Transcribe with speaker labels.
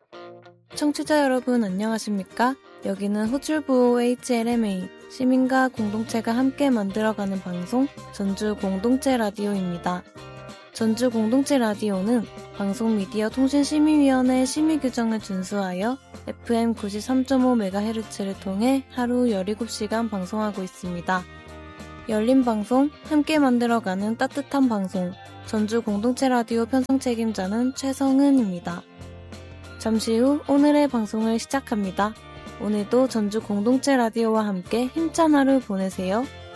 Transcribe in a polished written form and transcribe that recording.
Speaker 1: 청취자 여러분 안녕하십니까? 여기는 호출부 HLMA 시민과 공동체가 함께 만들어가는 방송 전주 공동체 라디오입니다. 전주 공동체 라디오는 방송미디어통신심의위원회 심의규정을 준수하여 FM 93.5MHz를 통해 하루 17시간 방송하고 있습니다. 열린 방송, 함께 만들어가는 따뜻한 방송 전주 공동체 라디오 편성 책임자는 최성은입니다. 잠시 후 오늘의 방송을 시작합니다. 오늘도 전주 공동체 라디오와 함께 힘찬 하루 보내세요.